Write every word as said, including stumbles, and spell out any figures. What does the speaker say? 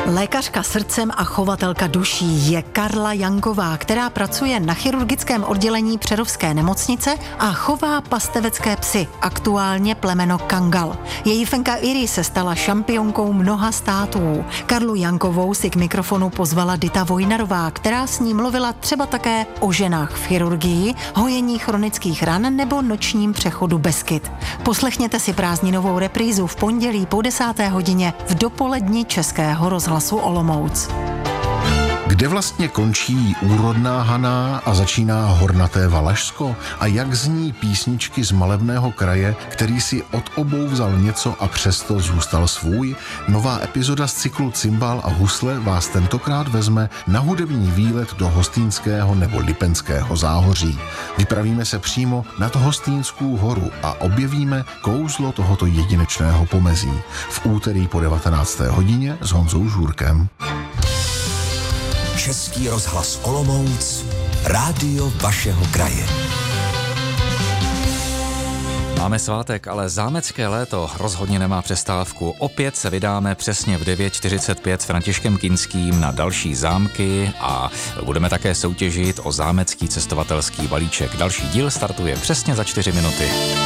Lékařka srdcem a chovatelka duší je Karla Janková, která pracuje na chirurgickém oddělení Přerovské nemocnice a chová pastevecké psy, aktuálně plemeno Kangal. Její fenka Iri se stala šampionkou mnoha států. Karlu Jankovou si k mikrofonu pozvala Dita Vojnarová, která s ní mluvila třeba také o ženách v chirurgii, hojení chronických ran nebo nočním přechodu Beskyd. Poslechněte si prázdninovou reprízu v pondělí po desáté hodině v dopoledni Českého rozhlasu Olomouc. Kde vlastně končí úrodná Haná a začíná hornaté Valašsko? A jak zní písničky z malebného kraje, který si od obou vzal něco a přesto zůstal svůj? Nová epizoda z cyklu Cimbál a husle vás tentokrát vezme na hudební výlet do Hostýnského nebo Lipenského záhoří. Vypravíme se přímo nad Hostýnskou horu a objevíme kouzlo tohoto jedinečného pomezí. V úterý po devatenácté hodině s Honzou Žůrkem. Český rozhlas Olomouc, rádio vašeho kraje. Máme svátek, ale zámecké léto rozhodně nemá přestávku. Opět se vydáme přesně v devět čtyřicet pět s Františkem Kinským na další zámky a budeme také soutěžit o zámecký cestovatelský balíček. Další díl startuje přesně za čtyři minuty.